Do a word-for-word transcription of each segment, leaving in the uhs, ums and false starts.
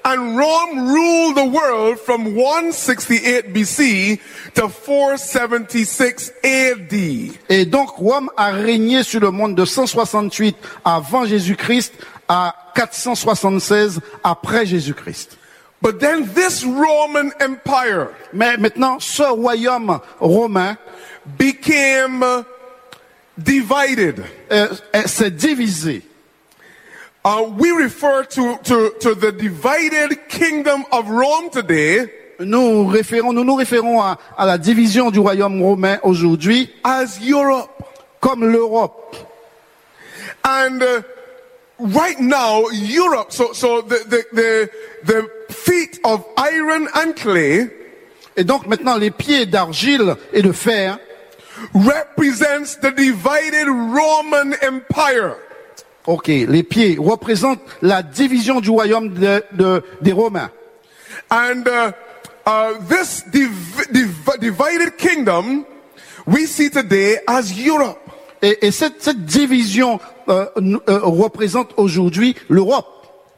And Rome ruled the world from one sixty-eight B C to four seventy-six A D. Et donc Rome a régné sur le monde de cent soixante-huit avant Jésus-Christ à quatre cent soixante-seize après Jésus-Christ. But then this Roman Empire Mais maintenant, ce royaume romain became uh, divided. euh, s'est divisé. Uh, we refer to, to, to the divided kingdom of Rome today Nous référons, nous nous référons à, à la division du royaume romain aujourd'hui as Europe. comme l'Europe. And uh, right now, Europe, so, so the, the, the, the feet of iron and clay Et donc maintenant, les pieds d'argile et de fer represents the divided Roman Empire. Ok, les pieds représentent la division du royaume de, de, des Romains. And uh, uh, this div- div- divided kingdom we see today as Europe. Et, et cette, cette division euh, euh, représente aujourd'hui l'Europe,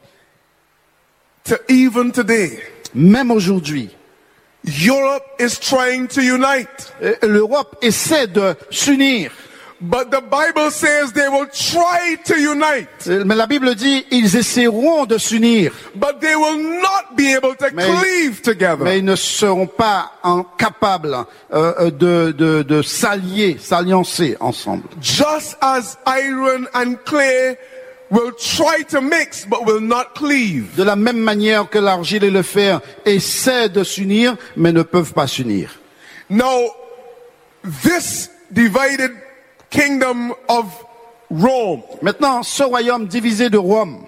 To even today, même aujourd'hui. Europe is trying to unite. Euh, L'Europe essaie de s'unir. But the Bible says they will try to unite, Euh, Mais la Bible dit, ils essaieront de s'unir, but they will not be able to Mais- cleave together. mais ils ne seront pas en- capables euh, de, de, de s'allier, s'alliancer ensemble. Just as iron and clay will try to mix, but will not cleave. De la même manière que l'argile et le fer essaient de s'unir, mais ne peuvent pas s'unir. Now, this divided kingdom of Rome Maintenant, ce royaume divisé de Rome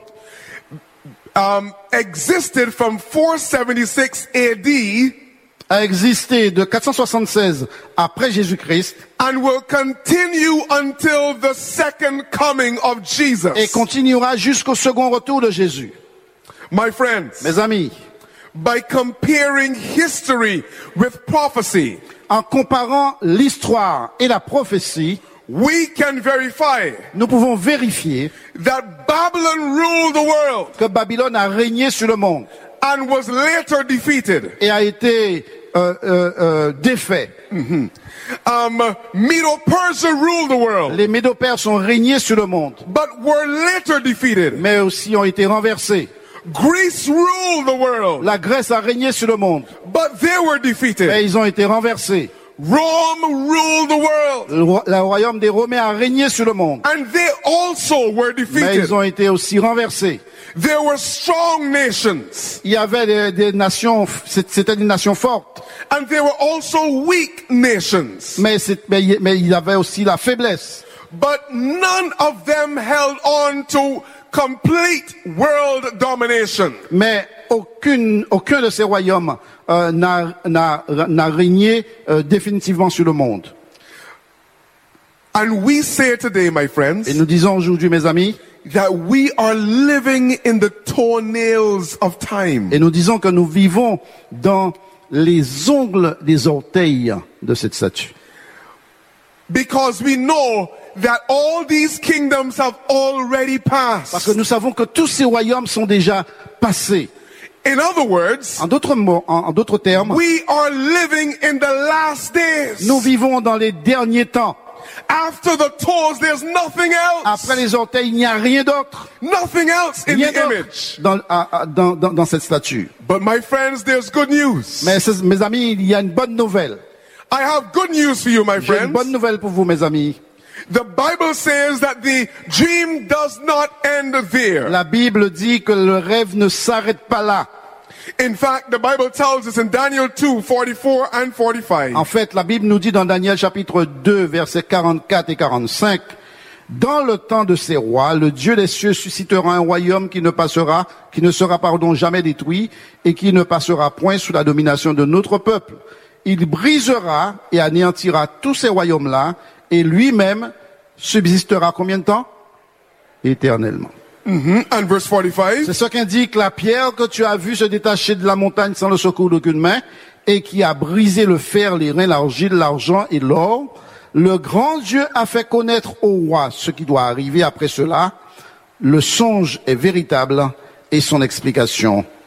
um, existed from four seventy-six A D a existé de quatre cent soixante-seize après Jésus-Christ and will continue until the second coming of Jesus. et continuera jusqu'au second retour de Jésus. My friends, Mes amis, by comparing history with prophecy, en comparant l'histoire et la prophétie, we can verify nous pouvons vérifier that Babylon ruled the world que Babylone a régné sur le monde and was later defeated. et a été euh, euh, euh, défait. Um, Medo-Persia ruled the world, Les Médo-Perses ont régné sur le monde, but were later defeated. mais aussi ont été renversés. Greece ruled the world, La Grèce a régné sur le monde, but they were defeated. mais ils ont été renversés. Rome ruled the world, Le, roi- le royaume des Romains a régné sur le monde, and they also were mais defeated. ils ont été aussi renversés. There were strong nations, Il y avait des, des nations, c'était des nations fortes, and there were also weak nations. mais, c'est- mais, il- mais il y avait aussi la faiblesse. But none of them held on to complete world domination. Mais aucune, aucun de ces royaumes euh, n'a, n'a, n'a régné euh, définitivement sur le monde. And we say today, my Et friends, nous disons aujourd'hui, mes amis, that we are living in the toenails of time. et nous disons que nous vivons dans les ongles des orteils de cette statue. Because we know that all these kingdoms have already Parce passed. que nous savons que tous ces royaumes sont déjà passés. In other words, En d'autres mots, en, en d'autres termes, we are living in the last days. nous vivons dans les derniers temps. After the toes, there's nothing else. Après les orteils, il n'y a rien d'autre. Nothing else in Rien the d'autre image. dans, à- à- dans, dans, dans cette statue. But my friends, there's good news. Mais c'est- mes amis, il y a une bonne nouvelle. I have good news for you, my J'ai une bonne friends. nouvelle pour vous, mes amis. The Bible says that the dream does not end there. La Bible dit que le rêve ne s'arrête pas là. In fact, the Bible tells us in Daniel two, forty-four and forty-five. En fait, la Bible nous dit dans Daniel chapitre deux, versets quarante-quatre et quarante-cinq, dans le temps de ces rois, le Dieu des cieux suscitera un royaume qui ne passera, qui ne sera, pardon, jamais détruit et qui ne passera point sous la domination de notre peuple. Il brisera et anéantira tous ces royaumes-là et lui-même subsistera combien de temps? Éternellement. Mhm. And verse forty-five. C'est ce qu'indique la pierre que tu as vue se détacher de la montagne sans le secours d'aucune main et qui a brisé le fer, les reins, l'argile, l'argent et l'or. Le grand Dieu a fait connaître au roi ce qui doit arriver après cela. Le songe est véritable et son explication